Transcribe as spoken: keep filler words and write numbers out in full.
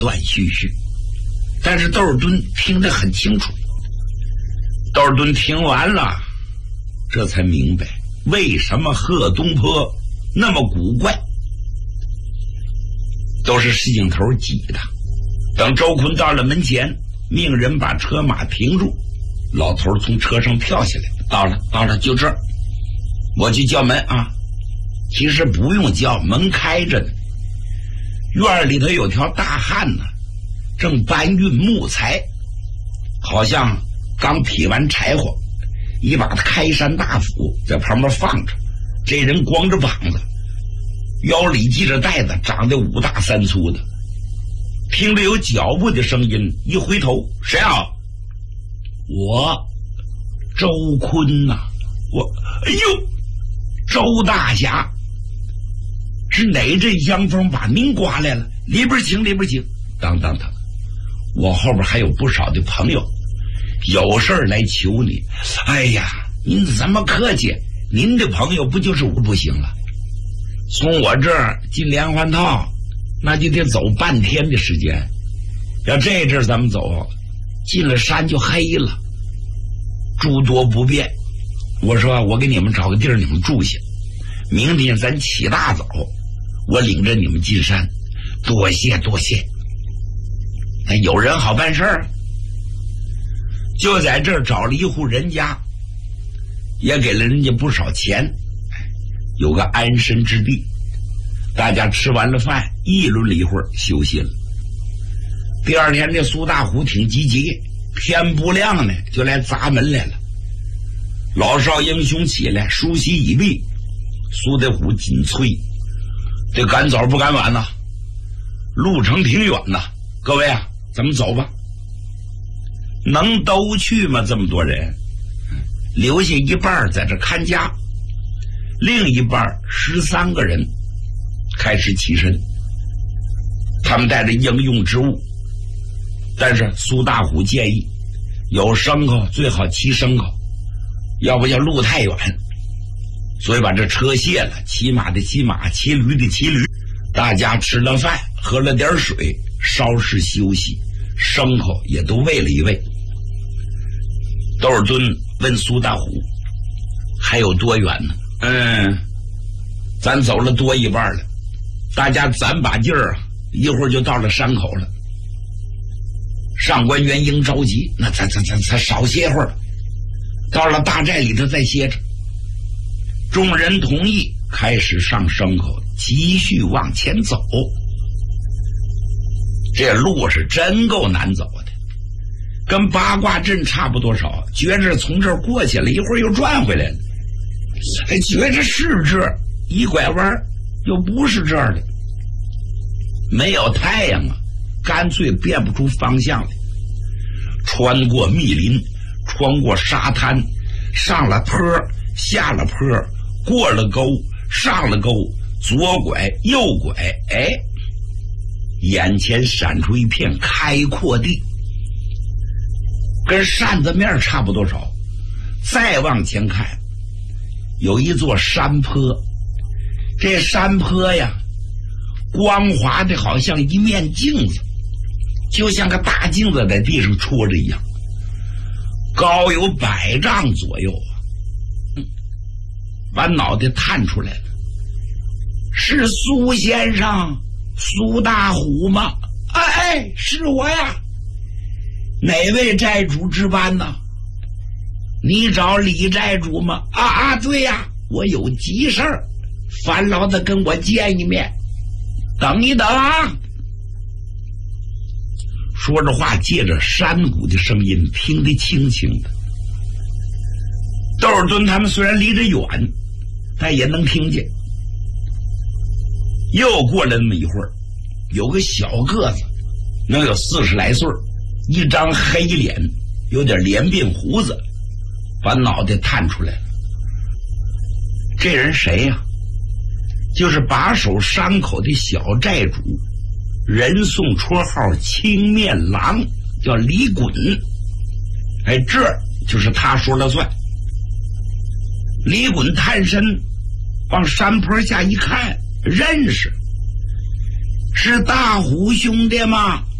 断续续，但是窦尔敦听得很清楚。窦尔敦听完了，这才明白为什么贺东坡那么古怪，都是石井头挤的。等周坤到了门前，命人把车马停住，老头从车上跳下来，到了到了，就这儿，我去叫门啊。其实不用叫，门开着呢。院里头有条大汉呢，正搬运木材，好像刚劈完柴火，一把开山大斧在旁边放着。这人光着膀子，腰里系着带子，长得五大三粗的。听着有脚步的声音，一回头，谁啊？我周坤呐、啊！我哎呦，周大侠，是哪阵香风把您刮来了？里边请，里边请。当当当，我后边还有不少的朋友，有事儿来求你。哎呀，您怎么客气？您的朋友不就是我不行了？从我这儿进连环套，那就得走半天的时间。要这阵咱们走，进了山就黑了，诸多不便。我说我给你们找个地儿，你们住下。明天咱起大早，我领着你们进山。多谢多谢。那有人好办事儿，就在这儿找了一户人家，也给了人家不少钱，有个安身之地。大家吃完了饭，议论了一会儿，休息了。第二天这苏大虎挺积极，天不亮呢就来砸门来了。老少英雄起来，梳洗已毕。苏大虎紧催：“这赶早不赶晚呐、啊，路程挺远呐，各位啊，咱们走吧。”能都去吗？这么多人，留下一半在这看家，另一半十三个人开始起身。他们带着应用之物，但是苏大虎建议有牲口最好骑牲口，要不要路太远，所以把这车卸了，骑马的骑马，骑驴的骑驴。大家吃了饭，喝了点水，稍事休息，牲口也都喂了一喂。窦尔敦问苏大虎：“还有多远呢？”“嗯，咱走了多一半了，大家攒把劲儿啊，一会儿就到了山口了。”上官元英着急：“那咱咱咱咱少歇会儿，到了大寨里头再歇着。”众人同意，开始上牲口，继续往前走。这路是真够难走的，跟八卦阵差不多少。觉着从这儿过去了，一会儿又转回来了，还觉着是这儿，一拐弯又不是这儿的。没有太阳啊，干脆辨不出方向来。穿过密林，穿过沙滩，上了坡，下了坡，过了沟，上了沟，左拐右拐，哎，眼前闪出一片开阔地，跟扇子面差不多少。再往前看，有一座山坡，这山坡呀，光滑的好像一面镜子，就像个大镜子在地上戳着一样，高有百丈左右啊。把脑袋探出来了：“是苏先生，苏大虎吗？”“哎，是我呀。”“哪位寨主值班呢？”“你找李寨主吗？”“啊啊，对呀，我有急事儿，烦劳的跟我见一面。”“等一等啊！”说着话，借着山谷的声音，听得清清的。窦尔敦他们虽然离着远，但也能听见。又过了那么一会儿，有个小个子，能有四十来岁，一张黑脸，有点连鬓胡子，把脑袋探出来了。这人谁呀、啊？就是把守山口的小寨主，人送绰号青面狼，叫李衮。哎，这就是他说了算。李衮探身往山坡下一看，认识， 是大虎兄弟吗？